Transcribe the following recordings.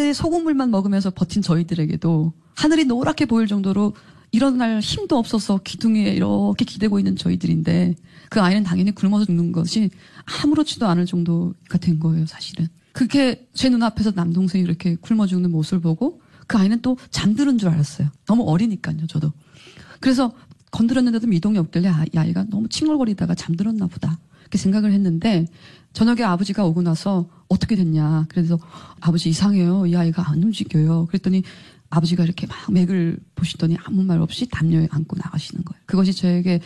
그렇게 소금물만 먹으면서 버틴 저희들에게도 하늘이 노랗게 보일 정도로 일어날 힘도 없어서 기둥에 이렇게 기대고 있는 저희들인데 그 아이는 당연히 굶어서 죽는 것이 아무렇지도 않을 정도가 된 거예요, 사실은. 그렇게 제 눈앞에서 남동생이 이렇게 굶어 죽는 모습을 보고 그 아이는 또 잠드는 줄 알았어요. 너무 어리니까요, 저도. 그래서 건드렸는데도 미동이 없길래 이 아이가 너무 칭얼거리다가 잠들었나 보다. 이렇게 생각을 했는데 저녁에 아버지가 오고 나서 어떻게 됐냐. 그래서 아버지 이상해요. 이 아이가 안 움직여요. 그랬더니 아버지가 이렇게 막 맥을 보시더니 아무 말 없이 담요에 안고 나가시는 거예요. 그것이 저에게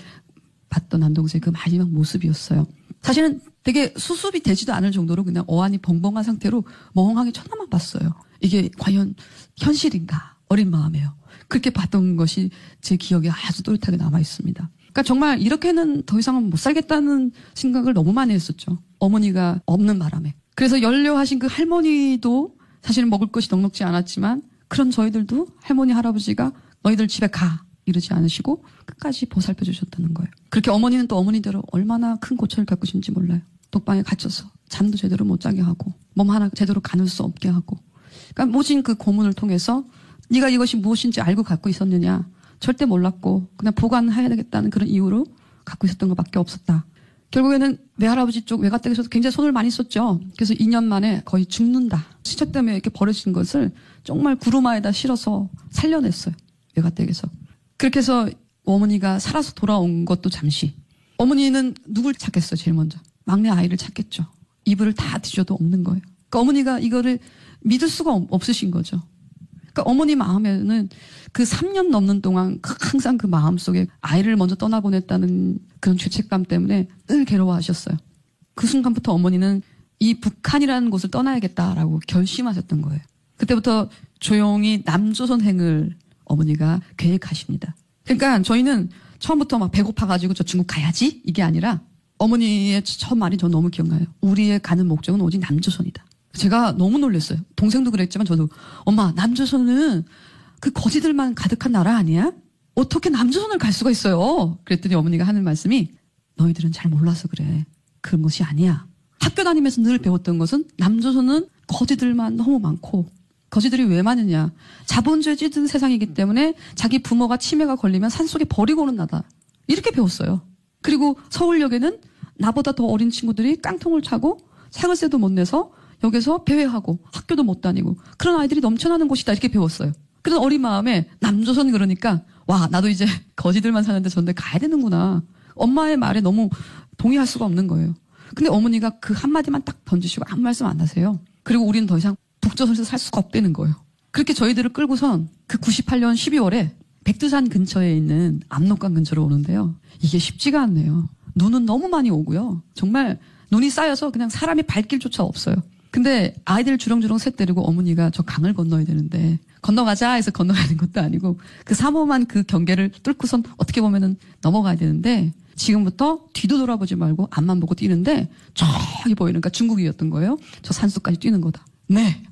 봤던 남동생의 그 마지막 모습이었어요. 사실은 되게 수습이 되지도 않을 정도로 그냥 어안이 벙벙한 상태로 멍하게 쳐다만 봤어요. 이게 과연 현실인가? 어린 마음에요. 그렇게 봤던 것이 제 기억에 아주 또렷하게 남아 있습니다. 그러니까 정말 이렇게는 더 이상은 못 살겠다는 생각을 너무 많이 했었죠. 어머니가 없는 바람에. 그래서 연료하신 그 할머니도 사실은 먹을 것이 넉넉지 않았지만 그런 저희들도 할머니 할아버지가 너희들 집에 가 이러지 않으시고 끝까지 보살펴 주셨다는 거예요. 그렇게 어머니는 또 어머니대로 얼마나 큰 고초를 겪으신지 몰라요. 독방에 갇혀서 잠도 제대로 못 자게 하고 몸 하나 제대로 가눌 수 없게 하고 그러니까 모진 그 고문을 통해서 네가 이것이 무엇인지 알고 갖고 있었느냐. 절대 몰랐고 그냥 보관해야 되겠다는 그런 이유로 갖고 있었던 것밖에 없었다. 결국에는 외할아버지 쪽 외가댁에서도 굉장히 손을 많이 썼죠. 그래서 2년 만에 거의 죽는다. 시체 때문에 이렇게 버려진 것을 정말 구루마에다 실어서 살려냈어요. 외가댁에서. 그렇게 해서 어머니가 살아서 돌아온 것도 잠시. 어머니는 누굴 찾겠어요, 제일 먼저. 막내 아이를 찾겠죠. 이불을 다 뒤져도 없는 거예요. 그러니까 어머니가 이거를 믿을 수가 없으신 거죠. 그러니까 어머니 마음에는 그 3년 넘는 동안 항상 그 마음속에 아이를 먼저 떠나보냈다는 그런 죄책감 때문에 늘 괴로워하셨어요. 그 순간부터 어머니는 이 북한이라는 곳을 떠나야겠다라고 결심하셨던 거예요. 그때부터 조용히 남조선행을 어머니가 계획하십니다. 그러니까 저희는 처음부터 막 배고파가지고 저 중국 가야지 이게 아니라 어머니의 첫 말이 저 너무 기억나요. 우리의 가는 목적은 오직 남조선이다. 제가 너무 놀랐어요. 동생도 그랬지만 저도 엄마 남조선은 그 거지들만 가득한 나라 아니야? 어떻게 남조선을 갈 수가 있어요? 그랬더니 어머니가 하는 말씀이 너희들은 잘 몰라서 그래. 그런 것이 아니야. 학교 다니면서 늘 배웠던 것은 남조선은 거지들만 너무 많고 거지들이 왜 많으냐. 자본주의 찌든 세상이기 때문에 자기 부모가 치매가 걸리면 산속에 버리고 오는 나다. 이렇게 배웠어요. 그리고 서울역에는 나보다 더 어린 친구들이 깡통을 차고 생활세도 못 내서 여기서 배회하고 학교도 못 다니고 그런 아이들이 넘쳐나는 곳이다 이렇게 배웠어요. 그런 어린 마음에 남조선 그러니까 와 나도 이제 거지들만 사는데 저런데 가야 되는구나. 엄마의 말에 너무 동의할 수가 없는 거예요. 근데 어머니가 그 한마디만 딱 던지시고 아무 말씀 안 하세요. 그리고 우리는 더 이상 북조선에서 살 수가 없다는 거예요. 그렇게 저희들을 끌고선 그 98년 12월에 백두산 근처에 있는 압록강 근처로 오는데요. 이게 쉽지가 않네요. 눈은 너무 많이 오고요. 정말 눈이 쌓여서 그냥 사람이 발길조차 없어요. 근데 아이들 주렁주렁 새 때리고 어머니가 저 강을 건너야 되는데 건너가자 해서 건너가는 것도 아니고 그 삼엄한 그 경계를 뚫고선 어떻게 보면은 넘어가야 되는데 지금부터 뒤도 돌아보지 말고 앞만 보고 뛰는데 저기 보이니까 중국이었던 거예요. 저 산속까지 뛰는 거다. 네.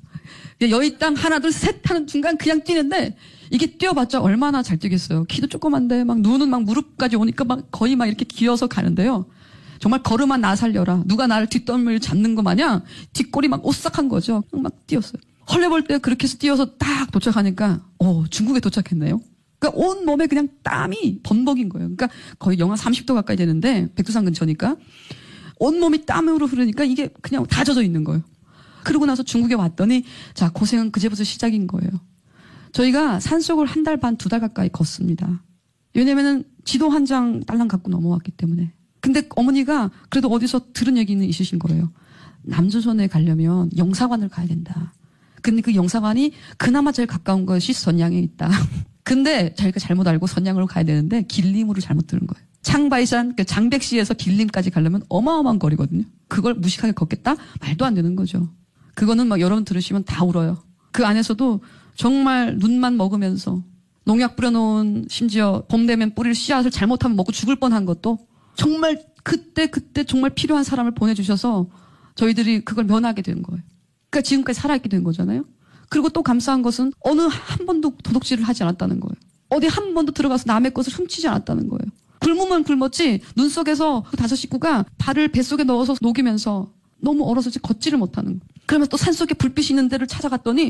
여의 땅 하나 둘 셋 하는 순간 그냥 뛰는데 이게 뛰어봤자 얼마나 잘 뛰겠어요. 키도 조그만데 막 눈은 막 무릎까지 오니까 막 거의 막 이렇게 기어서 가는데요. 정말 걸음아 나 살려라. 누가 나를 뒷덜미를 잡는 거 마냥 뒷골이 막 오싹한 거죠. 막 뛰었어요. 헐레벌 때 그렇게 해서 뛰어서 딱 도착하니까 중국에 도착했네요. 그러니까 온 몸에 그냥 땀이 범벅인 거예요. 그러니까 거의 영하 30도 가까이 되는데 백두산 근처니까 온 몸이 땀으로 흐르니까 이게 그냥 다 젖어 있는 거예요. 그러고 나서 중국에 왔더니 자 고생은 그제부터 시작인 거예요. 저희가 산속을 1달 반, 2달 가까이 걷습니다. 왜냐면은 지도 한 장 딸랑 갖고 넘어왔기 때문에. 근데 어머니가 그래도 어디서 들은 얘기는 있으신 거예요. 남조선에 가려면 영사관을 가야 된다. 근데 그 영사관이 그나마 제일 가까운 것이 선양에 있다. 근데 자기가 잘못 알고 선양으로 가야 되는데 길림으로 잘못 들은 거예요. 창바이산 그 장백시에서 길림까지 가려면 어마어마한 거리거든요. 그걸 무식하게 걷겠다? 말도 안 되는 거죠. 그거는 막 여러분 들으시면 다 울어요. 그 안에서도 정말 눈만 먹으면서 농약 뿌려놓은 심지어 봄 되면 뿌릴 씨앗을 잘못하면 먹고 죽을 뻔한 것도 정말 그때 정말 필요한 사람을 보내주셔서 저희들이 그걸 면하게 된 거예요. 그러니까 지금까지 살아있게 된 거잖아요. 그리고 또 감사한 것은 어느 한 번도 도둑질을 하지 않았다는 거예요. 어디 한 번도 들어가서 남의 것을 훔치지 않았다는 거예요. 굶으면 굶었지 눈 속에서 그 5 식구가 발을 뱃속에 넣어서 녹이면서 너무 얼어서 걷지를 못하는 거예요. 그러면서 또 산속에 불빛이 있는 데를 찾아갔더니